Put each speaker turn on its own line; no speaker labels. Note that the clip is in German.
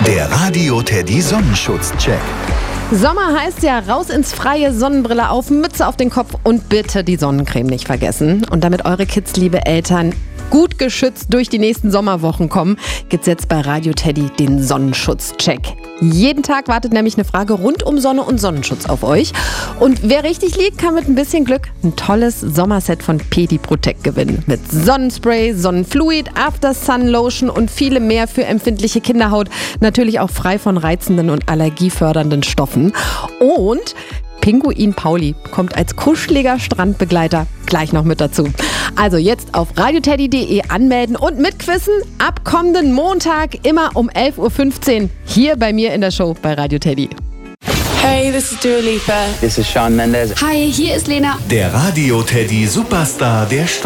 Der Radio Teddy Sonnenschutzcheck.
Sommer heißt ja raus ins Freie, Sonnenbrille auf, Mütze auf den Kopf und bitte die Sonnencreme nicht vergessen. Und damit eure Kids, liebe Eltern, gut geschützt durch die nächsten Sommerwochen kommen, gibt's jetzt bei Radio Teddy den Sonnenschutzcheck. Jeden Tag wartet nämlich eine Frage rund um Sonne und Sonnenschutz auf euch. Und wer richtig liegt, kann mit ein bisschen Glück ein tolles Sommerset von Pedi Protect gewinnen. Mit Sonnenspray, Sonnenfluid, After Sun Lotion und viele mehr für empfindliche Kinderhaut. Natürlich auch frei von reizenden und allergiefördernden Stoffen. Und Pinguin Pauli kommt als kuscheliger Strandbegleiter gleich noch mit dazu. Also jetzt auf radioteddy.de anmelden und mitquissen. Ab kommenden Montag immer um 11.15 Uhr hier bei mir in der Show bei Radio Teddy.
Hey, this is Dua Lipa.
This is Shawn Mendes.
Hi, hier ist Lena.
Der Radio Teddy Superstar der Stunde.